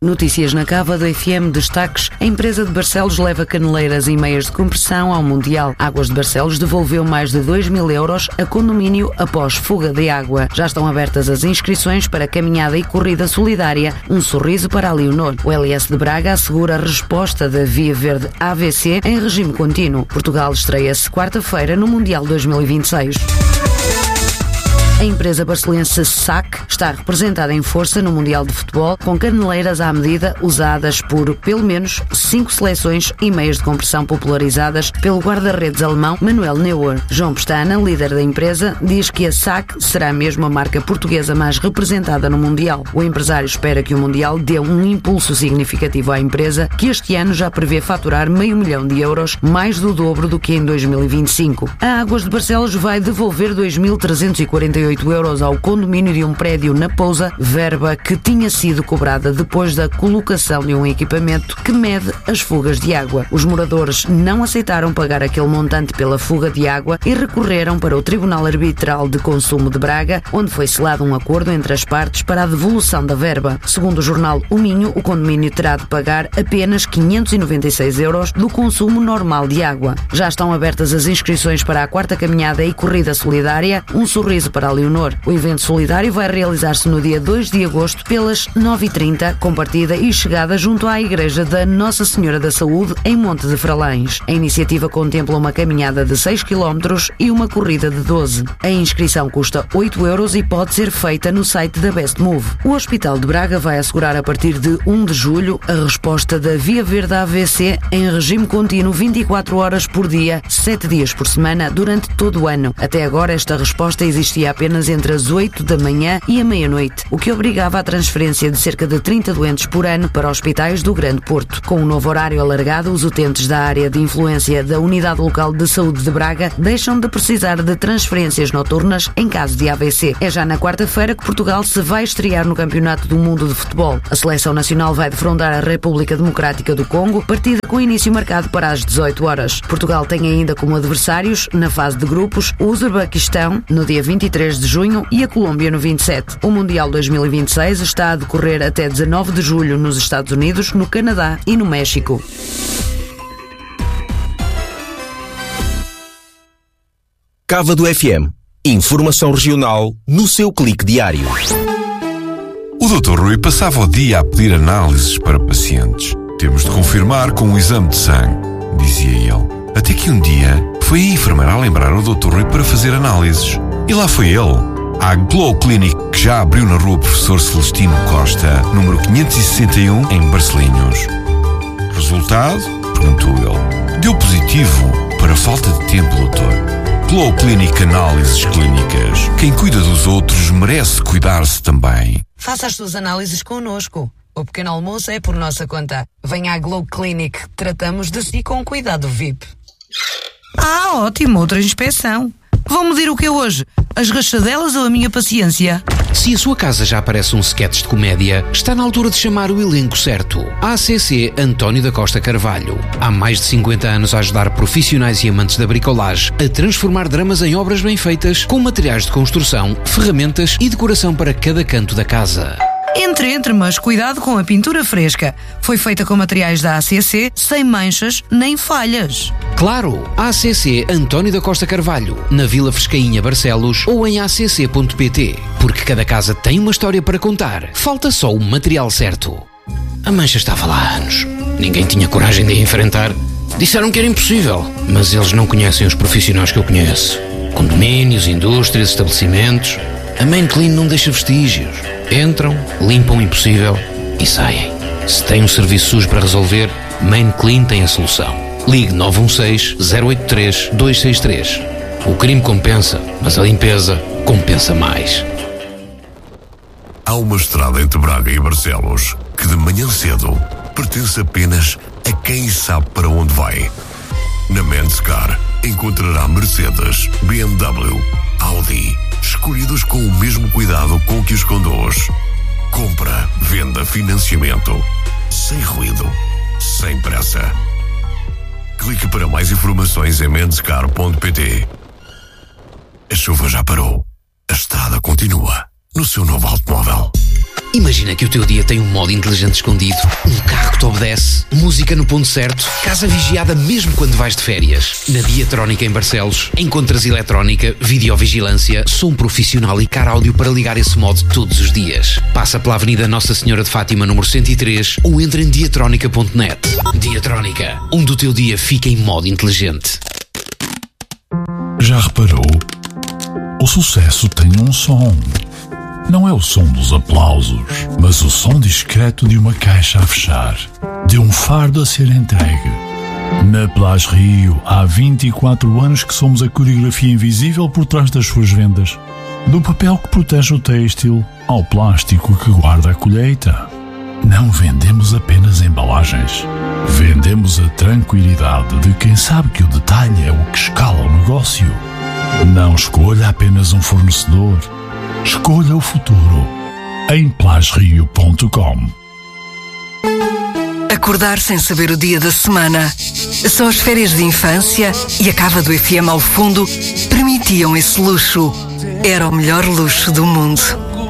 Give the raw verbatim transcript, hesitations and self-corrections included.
Notícias na Cava do F M, destaques. A empresa de Barcelos leva caneleiras e meias de compressão ao Mundial. Águas de Barcelos devolveu mais de dois mil euros a condomínio após fuga de água. Já estão abertas as inscrições para caminhada e corrida solidária. Um sorriso para a Leonor. O L S de Braga assegura a resposta da Via Verde A V C em regime contínuo. Portugal estreia-se quarta-feira no Mundial dois mil e vinte e seis. A empresa barcelense S A C está representada em força no Mundial de Futebol, com caneleiras à medida usadas por pelo menos cinco seleções e meias de compressão popularizadas pelo guarda-redes alemão Manuel Neuer. João Pestana, líder da empresa, diz que a S A C será mesmo a marca portuguesa mais representada no Mundial. O empresário espera que o Mundial dê um impulso significativo à empresa, que este ano já prevê faturar meio milhão de euros, mais do dobro do que em dois mil e vinte e cinco. A Águas de Barcelos vai devolver dois mil trezentos e quarenta e oito euros ao condomínio de um prédio na Pousa, verba que tinha sido cobrada depois da colocação de um equipamento que mede as fugas de água. Os moradores não aceitaram pagar aquele montante pela fuga de água e recorreram para o Tribunal Arbitral de Consumo de Braga, onde foi selado um acordo entre as partes para a devolução da verba. Segundo o jornal O Minho, o condomínio terá de pagar apenas quinhentos e noventa e seis euros do consumo normal de água. Já estão abertas as inscrições para a quarta caminhada e corrida solidária, Um Sorriso para a Leonor. O evento solidário vai realizar-se no dia dois de agosto pelas nove e trinta, com partida e chegada junto à Igreja da Nossa Senhora da Saúde, em Monte de Fralães. A iniciativa contempla uma caminhada de seis quilómetros e uma corrida de doze. A inscrição custa oito euros e pode ser feita no site da Best Move. O Hospital de Braga vai assegurar a partir de um de julho a resposta da Via Verde A V C em regime contínuo vinte e quatro horas por dia, sete dias por semana, durante todo o ano. Até agora esta resposta existia apenas entre às oito da manhã e a meia-noite, o que obrigava à transferência de cerca de trinta doentes por ano para hospitais do Grande Porto. Com o novo horário alargado, os utentes da área de influência da Unidade Local de Saúde de Braga deixam de precisar de transferências noturnas em caso de A V C. É já na quarta-feira que Portugal se vai estrear no Campeonato do Mundo de Futebol. A seleção nacional vai defrontar a República Democrática do Congo, partida com início marcado para as dezoito horas. Portugal tem ainda como adversários, na fase de grupos, o Uzbequistão, no dia vinte e três de junho, e a Colômbia no vinte e sete. O Mundial dois mil e vinte e seis está a decorrer até dezanove de julho nos Estados Unidos, no Canadá e no México. Cava do F M. Informação regional no seu clique diário. O doutor Rui passava o dia a pedir análises para pacientes. Temos de confirmar com um exame de sangue, dizia ele. Até que um dia foi a enfermeira a lembrar o doutor Rui para fazer análises. E lá foi ele. A Glow Clinic, que já abriu na rua Professor Celestino Costa, número quinhentos e sessenta e um, em Barcelinhos. Resultado? Perguntou ele. Deu positivo para falta de tempo, doutor. Glow Clinic Análises Clínicas. Quem cuida dos outros merece cuidar-se também. Faça as suas análises connosco. O pequeno almoço é por nossa conta. Venha à Glow Clinic. Tratamos de si com cuidado V I P. Ah, ótimo. Outra inspeção. Vão medir o que é hoje? As rachadelas ou a minha paciência? Se a sua casa já parece um sketch de comédia, está na altura de chamar o elenco certo. A C C António da Costa Carvalho. Há mais de cinquenta anos a ajudar profissionais e amantes da bricolagem a transformar dramas em obras bem feitas, com materiais de construção, ferramentas e decoração para cada canto da casa. Entre, entre, mas cuidado com a pintura fresca. Foi feita com materiais da A C C, sem manchas nem falhas. Claro, A C C António da Costa Carvalho, na Vila Frescainha, Barcelos, ou em a c c ponto p t. Porque cada casa tem uma história para contar. Falta só o material certo. A mancha estava lá há anos. Ninguém tinha coragem de a enfrentar. Disseram que era impossível, mas eles não conhecem os profissionais que eu conheço. Condomínios, indústrias, estabelecimentos. A Main Clean não deixa vestígios. Entram, limpam o impossível e saem. Se tem um serviço sujo para resolver, Main Clean tem a solução. Ligue nove um seis, zero oito três, dois seis três. O crime compensa, mas a limpeza compensa mais. Há uma estrada entre Braga e Barcelos que de manhã cedo pertence apenas a quem sabe para onde vai. Na Menscar encontrará Mercedes, B M W, Audi, escolhidos com o mesmo cuidado com que os conduz. Compra, venda, financiamento, sem ruído, sem pressa. Clique para mais informações em menscar ponto p t. A chuva já parou. A estrada continua no seu novo automóvel. Imagina que o teu dia tem um modo inteligente escondido, um carro que te obedece, música no ponto certo, casa vigiada mesmo quando vais de férias. Na Diatrónica em Barcelos, encontras eletrónica, videovigilância, som profissional e car áudio para ligar esse modo todos os dias. Passa pela Avenida Nossa Senhora de Fátima, número cento e três, ou entra em diatrónica ponto net. Diatrónica, onde o teu dia fica em modo inteligente. Já reparou? O sucesso tem um som. Não é o som dos aplausos, mas o som discreto de uma caixa a fechar, de um fardo a ser entregue. Na Plage Rio, há vinte e quatro anos que somos a coreografia invisível por trás das suas vendas. Do papel que protege o têxtil ao plástico que guarda a colheita. Não vendemos apenas embalagens. Vendemos a tranquilidade de quem sabe que o detalhe é o que escala o negócio. Não escolha apenas um fornecedor. Escolha o futuro em plage rio ponto com. Acordar sem saber o dia da semana. Só as férias de infância e a cava do F M ao fundo permitiam esse luxo. Era o melhor luxo do mundo.